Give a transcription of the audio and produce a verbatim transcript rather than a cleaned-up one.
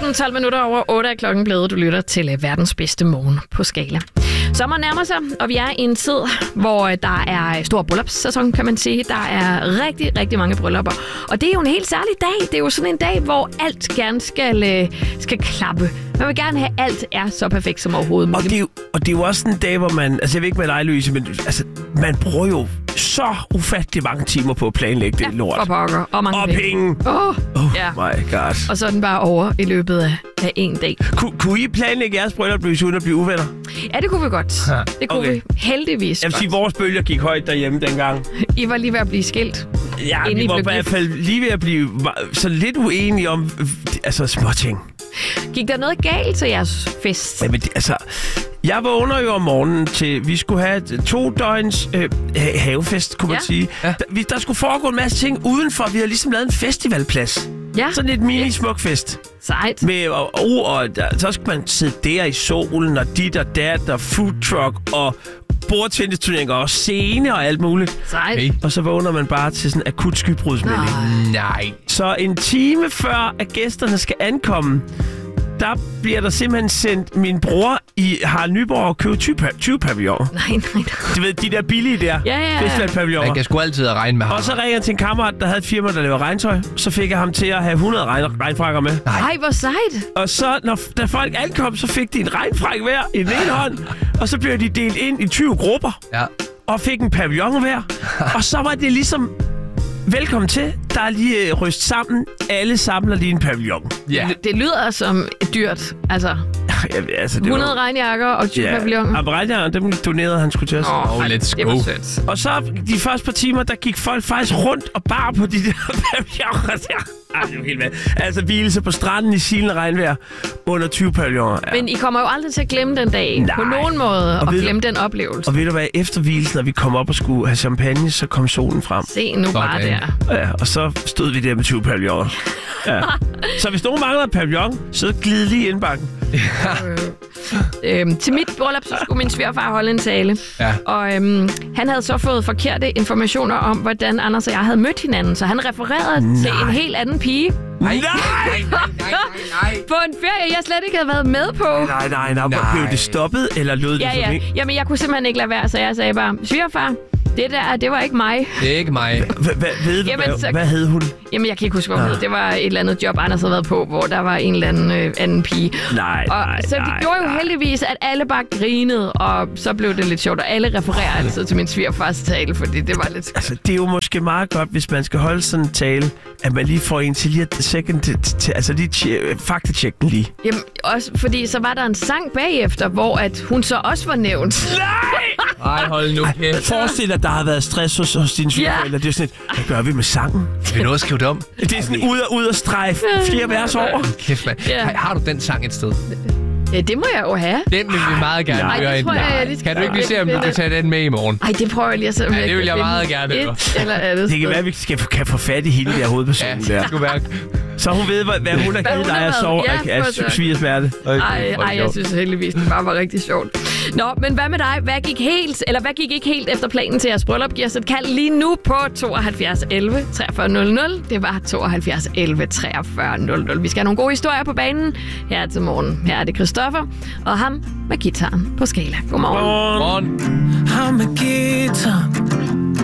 næsten tolv minutter over otte er klokken blevet. Du lytter til verdens bedste morgen på Skala. Sommer nærmer sig, og vi er i en tid, hvor der er stor bryllupssæson, kan man sige. Der er rigtig, rigtig mange bryllupper. Og det er jo en helt særlig dag. Det er jo sådan en dag, hvor alt gerne skal, skal klappe. Man vil gerne have, at alt er så perfekt som overhovedet muligt. Og det er jo, og det er jo også en dag, hvor man... Altså, jeg ved ikke med dig, Louise, men altså, man bruger jo så ufattelig mange timer på at planlægge det ja, lort. Og pokker. Og mange og penge. Åh, oh, oh ja. my god. Og så er den bare over i løbet af, af en dag. Ku, kunne I planlægge jeres bryllup, Louise, uden at blive uvenner? Ja, det kunne vi godt. Ha. Det kunne okay. vi heldigvis Jeg vil sige, vores bølger gik højt derhjemme dengang. I var lige ved at blive skilt. Ja, vi var i hvert fald lige ved at blive så lidt uenige om altså småting. Gik der noget galt til jeres fest? Jamen, det, altså... Jeg vågner jo om morgenen til, vi skulle have to døgns øh, havefest, kunne man ja. sige. Ja. Der, vi, der skulle foregå en masse ting udenfor. Vi havde ligesom lavet en festivalplads. Ja. Sådan et mini-smuk fest. Sejt. Med, og, og, og der, så skulle man sidde der i solen, og dit og dat, og food truck, og bordtennisturneringer, og scene og alt muligt. Sejt. Hey. Og så vågner man bare til sådan en akut skybrudsmelding. Nej. Så en time før, at gæsterne skal ankomme, der bliver der simpelthen sendt min bror i Harald Nyborg og købe tyve pavilloner. Nej, nej, nej. Du ved, de der billige der. Ja, ja, ja. Festivalpavilloner. Man kan sgu altid regne med ham. Og så ringer jeg til en kammerat, der havde et firma, der laver regntøj. Så fik jeg ham til at have hundrede regn- regnfrakker med. Nej, hvor sejt. Og så, når, da folk ankom, så fik de en regnfrak hver i den ene hånd. Og så blev de delt ind i tyve grupper. Ja. Og fik en pavillon hver. Og så var det ligesom... Velkommen til. Der er lige uh, ryst sammen. Alle samler lige en pavillon. Yeah. Det, det lyder som dyrt. Altså, ja, altså det hundrede var... regnjakker og tyve yeah. pavilloner. Og regnjakker, dem donerede han sgu til os. Åh, oh, let's det go. Var sødt. Og så de første par timer, der gik folk faktisk rundt og bar på de der pavilloner. Ej, det var helt vildt. Altså hvilelse på stranden i silende regnvejr under tyve pavilloner. Ja. Men I kommer jo aldrig til at glemme den dag. Nej. På nogen måde. Og, og glemme du, den oplevelse. Og ved du hvad, efter hvilelsen, når vi kom op og skulle have champagne, så kom solen frem. Se nu bare okay. der. Ja, og så stod vi der med tyve pavilloner. Ja. Så hvis nogen mangler en pavillon, så glid lige indbakken. Ja. øhm, til mit bryllup, så skulle min svigerfar holde en tale. Ja. Og øhm, han havde så fået forkerte informationer om, hvordan Anders og jeg havde mødt hinanden. Så han refererede nej. til en helt anden pige. Nej, nej, nej, nej, nej, nej. På en ferie, jeg slet ikke havde været med på. Nej, nej, nej. nej. Blev det stoppet, eller lød det ja, ja. for Jamen, jeg kunne simpelthen ikke lade være, så jeg sagde bare, svigerfar, det der, det var ikke mig. Det er ikke mig. Hvad hed hun? Jamen, jeg kan ikke huske, hvad hun hed. Det var et eller andet job, Anders havde været på, hvor der var en eller anden, øh, anden pige. Nej, og, nej, Så det nej, gjorde jo nej. heldigvis, at alle bare grinede, og så blev det lidt sjovt. Og alle refererer altid til min svigerfars tale, fordi det var lidt skønt. Altså, det er jo måske meget godt, hvis man skal holde sådan en tale, at man lige får en til lige at second, til, til, altså lige faktatjekke den lige. Jamen, også fordi så var der en sang bagefter, hvor at hun så også var nævnt. Nej! Ej, hold nu kæft. Forestil dig, at der har været stress hos, hos dine svigerforældre. Ja. Det er sådan et, hvad gør vi med sangen? Vil du noget skrive det om? Det er sådan ud og, ud og strejf flere vers over. Kæft, mand. Ja. Har, har du den sang et sted? Ja, det må jeg jo have. Den vil vi meget gerne nej, høre. Det tror jeg, jeg kan du ikke lige se, om du kan tage den med i morgen? Nej, det prøver jeg lige at se. Ja, det vil jeg meget gerne høre. Eller andet det kan være, at vi skal, kan få fat i hende der hovedpersonen ja, der. Det skulle være. Så hun ved, hvad hun har givet dig at sove af svigersmerte. Ej, ej, jeg synes heldigvis, det bare var rigtig sjovt. Nå, men hvad med dig? Hvad gik helt, eller hvad gik ikke helt efter planen til jeres bryllup? Giv os et kald lige nu på tooghalvfjerds elleve treogfyrre nul nul. Det var tooghalvfjerds elleve treogfyrre nul nul. Vi skal have nogle gode historier på banen her til morgen. Her er det Christoffer og ham med gitaren på Skala. Godmorgen. Godmorgen. Ham med gitaren